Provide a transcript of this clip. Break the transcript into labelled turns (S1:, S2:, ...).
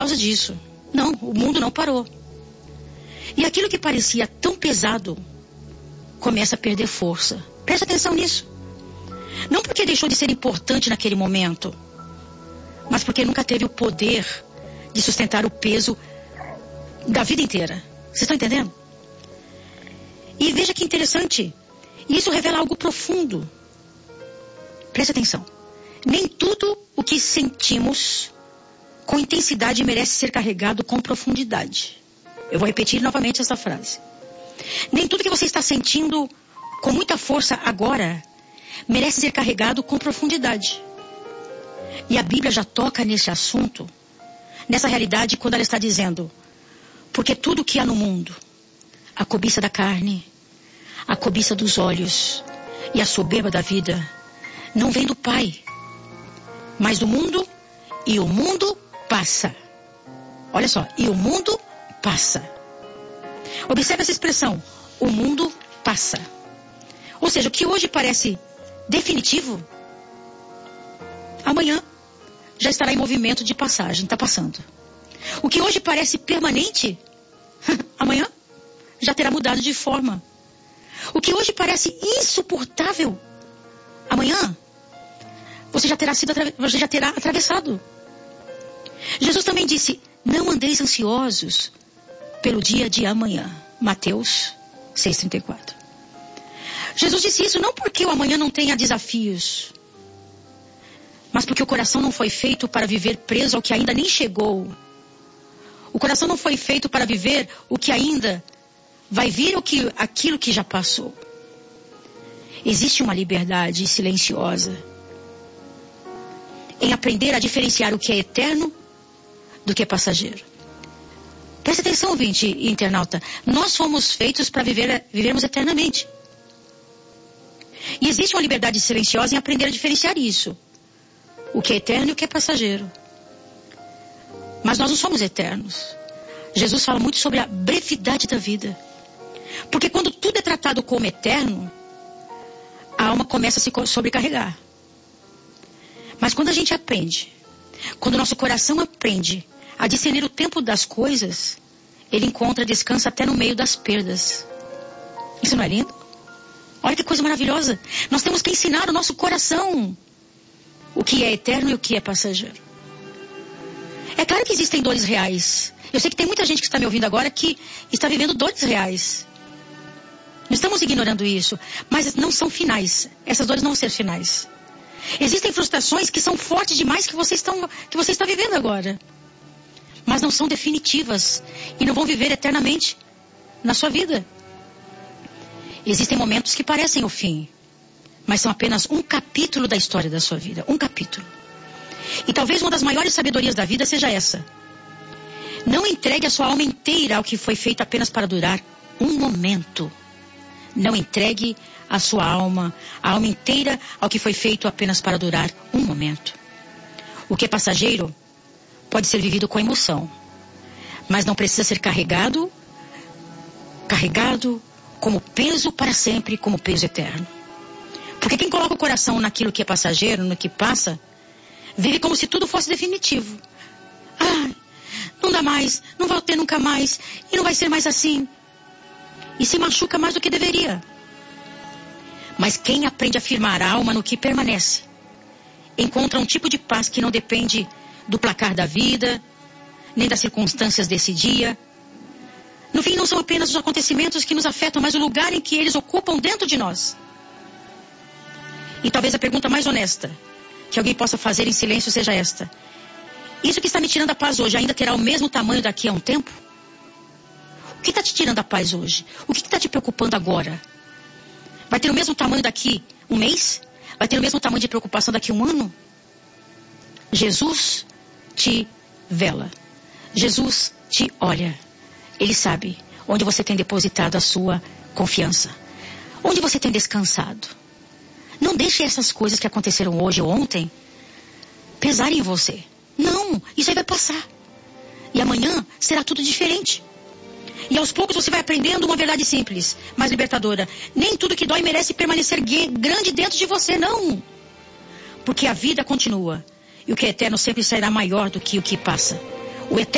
S1: causa disso. Não, o mundo não parou. E aquilo que parecia tão pesado começa a perder força. Presta atenção nisso. Não porque deixou de ser importante naquele momento, mas porque nunca teve o poder de sustentar o peso da vida inteira. Vocês estão entendendo? E veja que interessante. Isso revela algo profundo. Presta atenção. Nem tudo o que sentimos com intensidade merece ser carregado com profundidade. Eu vou repetir novamente essa frase. Nem tudo que você está sentindo com muita força agora merece ser carregado com profundidade. E a Bíblia já toca nesse assunto, nessa realidade, quando ela está dizendo: porque tudo que há no mundo, a cobiça da carne, a cobiça dos olhos e a soberba da vida, não vem do Pai, mas do mundo, e o mundo passa. Olha só, e o mundo passa. Observe essa expressão, o mundo passa. Ou seja, o que hoje parece definitivo, amanhã já estará em movimento de passagem, está passando. O que hoje parece permanente, amanhã já terá mudado de forma. O que hoje parece insuportável, amanhã você já terá atravessado. Jesus também disse: não andeis ansiosos pelo dia de amanhã. Mateus 6,34. Jesus disse isso não porque o amanhã não tenha desafios, mas porque o coração não foi feito para viver preso ao que ainda nem chegou. O coração não foi feito para viver o que ainda vai vir, aquilo que já passou. Existe uma liberdade silenciosa em aprender a diferenciar o que é eterno do que é passageiro. Presta atenção, ouvinte e internauta. Nós fomos feitos para vivermos eternamente. E existe uma liberdade silenciosa em aprender a diferenciar isso. O que é eterno e o que é passageiro. Mas nós não somos eternos. Jesus fala muito sobre a brevidade da vida. Porque quando tudo é tratado como eterno, a alma começa a se sobrecarregar. Mas quando a gente aprende, quando o nosso coração aprende a discernir o tempo das coisas, ele encontra descanso até no meio das perdas. Isso não é lindo? Olha que coisa maravilhosa. Nós temos que ensinar o nosso coração o que é eterno e o que é passageiro. É claro que existem dores reais. Eu sei que tem muita gente que está me ouvindo agora que está vivendo dores reais. Não estamos ignorando isso, mas não são finais. Essas dores não vão ser finais. Existem frustrações que são fortes demais que você está vivendo agora, mas não são definitivas e não vão viver eternamente na sua vida. Existem momentos que parecem o fim, mas são apenas um capítulo da história da sua vida. Um capítulo. E talvez uma das maiores sabedorias da vida seja essa: não entregue a sua alma inteira ao que foi feito apenas para durar um momento. Não entregue a sua alma inteira ao que foi feito apenas para durar um momento. O que é passageiro pode ser vivido com emoção, mas não precisa ser carregado como peso para sempre, como peso eterno. Porque quem coloca o coração naquilo que é passageiro, no que passa, vive como se tudo fosse definitivo. Não dá mais, não vai ter nunca mais, e não vai ser mais assim. E se machuca mais do que deveria. Mas quem aprende a firmar a alma no que permanece, encontra um tipo de paz que não depende do placar da vida, nem das circunstâncias desse dia. No fim, não são apenas os acontecimentos que nos afetam, mas o lugar em que eles ocupam dentro de nós. E talvez a pergunta mais honesta que alguém possa fazer em silêncio seja esta: isso que está me tirando a paz hoje ainda terá o mesmo tamanho daqui a um tempo? O que está te tirando a paz hoje? O que está te preocupando agora? Vai ter o mesmo tamanho daqui um mês? Vai ter o mesmo tamanho de preocupação daqui a um ano? Jesus te vela. Jesus te olha. Ele sabe onde você tem depositado a sua confiança. Onde você tem descansado. Não deixe essas coisas que aconteceram hoje ou ontem pesarem em você. Não, isso aí vai passar. E amanhã será tudo diferente. E aos poucos você vai aprendendo uma verdade simples, mas libertadora. Nem tudo que dói merece permanecer grande dentro de você, não. Porque a vida continua. E o que é eterno sempre será maior do que o que passa. O eterno